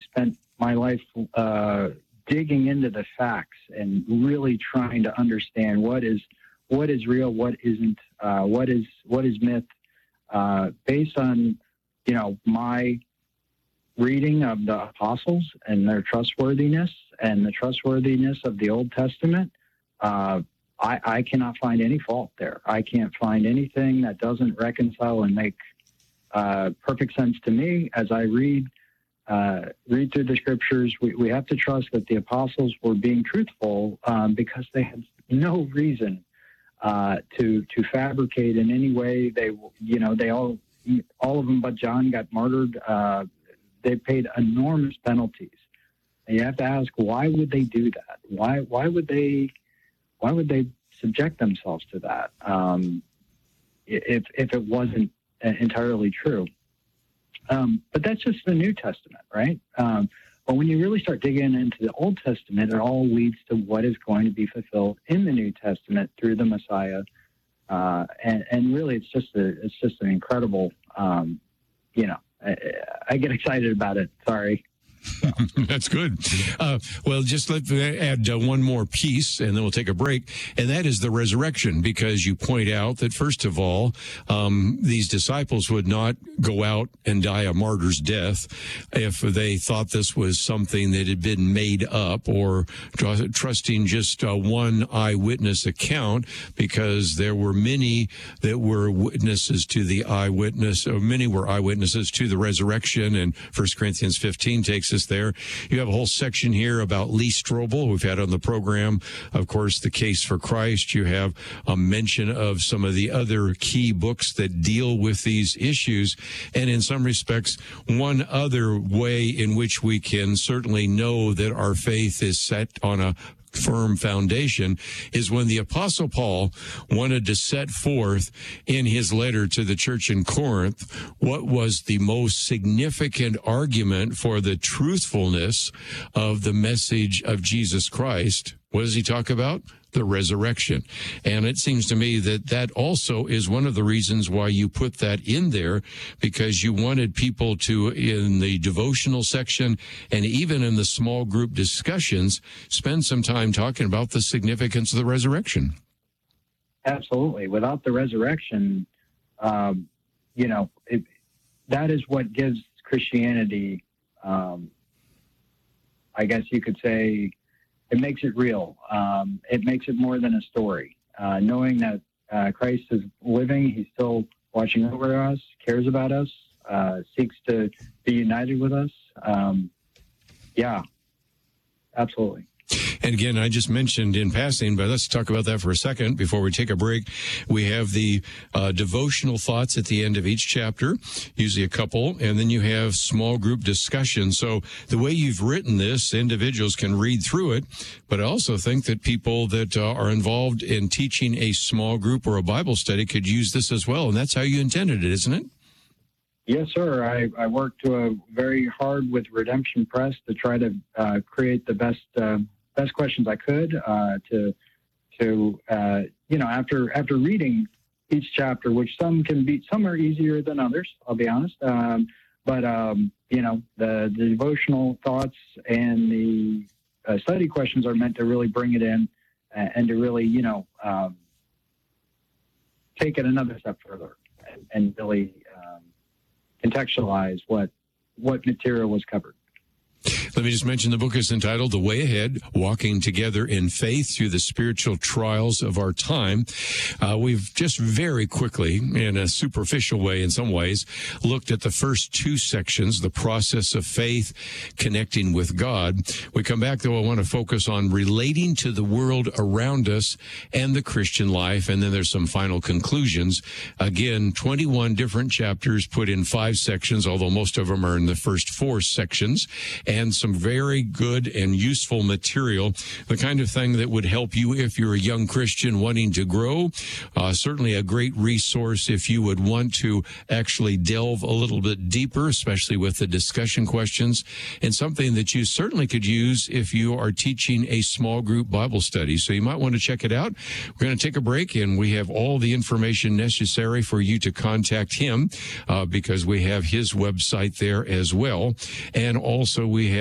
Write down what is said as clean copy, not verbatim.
spent my life digging into the facts and really trying to understand what is real, what isn't, what is myth, based on, my reading of the apostles and their trustworthiness and the trustworthiness of the Old Testament. I cannot find any fault there. I can't find anything that doesn't reconcile and make perfect sense to me as I read through the scriptures. We have to trust that the apostles were being truthful because they had no reason to fabricate in any way. They all of them but John got martyred. They paid enormous penalties, and you have to ask, why would they do that? Why would they subject themselves to that if it wasn't entirely true? But that's just the New Testament, right? But when you really start digging into the Old Testament, it all leads to what is going to be fulfilled in the New Testament through the Messiah. And really, it's just an incredible, I get excited about it. Sorry. That's good. Well, just let me add one more piece, and then we'll take a break, and that is the resurrection, because you point out that, first of all, these disciples would not go out and die a martyr's death if they thought this was something that had been made up, or trusting just one eyewitness account, because there were many that were witnesses to the eyewitness, or many were eyewitnesses to the resurrection, and 1 Corinthians 15 takes us there. You have a whole section here about Lee Strobel, we've had on the program. Of course, The Case for Christ. You have a mention of some of the other key books that deal with these issues. And in some respects, one other way in which we can certainly know that our faith is set on a firm foundation is when the Apostle Paul wanted to set forth in his letter to the church in Corinth what was the most significant argument for the truthfulness of the message of Jesus Christ. What does he talk about? The resurrection. And it seems to me that that also is one of the reasons why you put that in there, because you wanted people to, in the devotional section and even in the small group discussions, spend some time talking about the significance of the resurrection. Absolutely. Without the resurrection, that is what gives Christianity, I guess you could say, it makes it real. It makes it more than a story. Knowing that Christ is living, he's still watching over us, cares about us, seeks to be united with us. Yeah, absolutely. And again, I just mentioned in passing, but let's talk about that for a second before we take a break. We have the devotional thoughts at the end of each chapter, usually a couple, and then you have small group discussion. So the way you've written this, individuals can read through it, but I also think that people that are involved in teaching a small group or a Bible study could use this as well, and that's how you intended it, isn't it? Yes, sir. I worked very hard with Redemption Press to try to create the best questions I could after reading each chapter, which some are easier than others, I'll be honest. But the devotional thoughts and the study questions are meant to really bring it in and to really, take it another step further and really contextualize what material was covered. Let me just mention the book is entitled The Way Ahead, Walking Together in Faith Through the Spiritual Trials of Our Time. We've just very quickly, in a superficial way in some ways, looked at the first two sections, the process of faith, connecting with God. We come back, though, I want to focus on relating to the world around us and the Christian life, and then there's some final conclusions. Again, 21 different chapters put in 5 sections, although most of them are in the first 4 sections, and some very good and useful material, the kind of thing that would help you if you're a young Christian wanting to grow. Certainly a great resource if you would want to actually delve a little bit deeper, especially with the discussion questions, and something that you certainly could use if you are teaching a small group Bible study. So you might want to check it out. We're going to take a break, and we have all the information necessary for you to contact him because we have his website there as well. And also we have